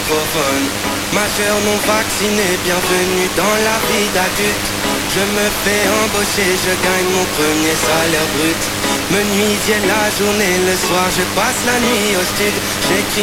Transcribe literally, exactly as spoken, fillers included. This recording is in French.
microphone. Majeur non vacciné, bienvenue dans la vie d'adulte. Je me fais embaucher, je gagne mon premier salaire brut. Menuisier la journée, le soir je passe la nuit au stud. J'écris